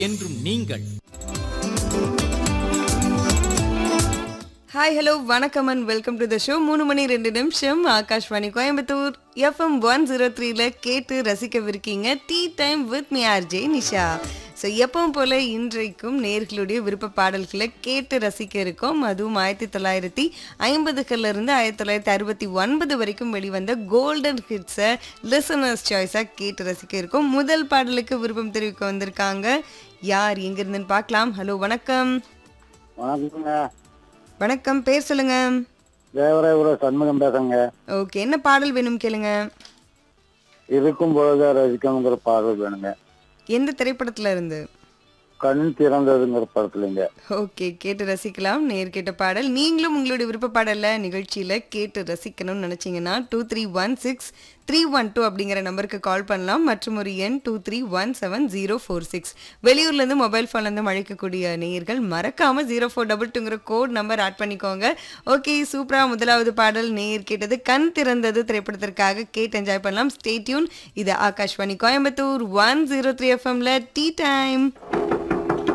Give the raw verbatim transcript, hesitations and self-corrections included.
என்றும் நீங்கள். Hi hello வணக்கம் and welcome to the show. மூணு மணி ரெண்டு நிமிஷம் Akashvani Coimbatore FM one zero த்ரீல கேட்டு ரசிக்கவிருக்கீங்க tea time with me RJ Nisha. So எப்பவும் போல இன்றைக்கும் நேர்களுடைய விருப்ப பாடல்களை கேட்டு ரசிக்க இருக்கோம். அதுவும் ஆயிரத்தி தொள்ளாயிரத்தி ஐம்பதுகள்ல இருந்து ஆயிரத்தி தொள்ளாயிரத்தி அறுபத்தி ஒன்பது வரைக்கும் வெளிவந்த கோல்டன் ஹிட்ஸை லிசனர்ஸ் சாய்ஸாக கேட்டு ரசிக்க இருக்கோம். முதல் பாடலுக்கு விருப்பம் தெரிவிக்க வந்திருக்காங்க. யார் எங்கிருந்துன்னு பார்க்கலாம். ஹலோ வணக்கம். வணக்கங்க. வணக்கம், பேர் சொல்லுங்க. தேவராயபுரம் சண்முகம் பேசுங்க. ஓகே, என்ன பாடல் வேணும் கேளுங்க. இருக்கும் பொழுது ரசிக்கணுங்கிற பாடல் வேணுங்க. எந்த திரைப்படத்துல இருந்து? கண் திறந்ததுங்கிற படத்துலங்க. ஓகே, கேட்டு ரசிக்கலாம். நேர் கேட்ட பாடல். நீங்களும் உங்களுடைய விருப்ப பாடல்ல நிகழ்ச்சியில கேட்டு ரசிக்கணும்னு நினைச்சீங்கன்னா two three one six three one two அப்படிங்கிற நம்பருக்கு கால் பண்ணலாம். மற்றும் ஒரு எண் two three one seven zero four six. வெளியூர்ல இருந்து மொபைல் போன்ல இருந்து அழைக்கக்கூடிய நேயர்கள் மறக்காம zero four double டூங்கிற code number add பண்ணிக்கோங்க. ஓகே, சூப்பரா. முதலாவது பாடல் நேயர் கேட்டது கண் திறந்தது திரைப்படத்திற்காக. கேட்டு என்ஜாய் பண்ணலாம். Stay tune. இது Akashvani Coimbatore one zero three எஃப்எம்ல டீ டைம்.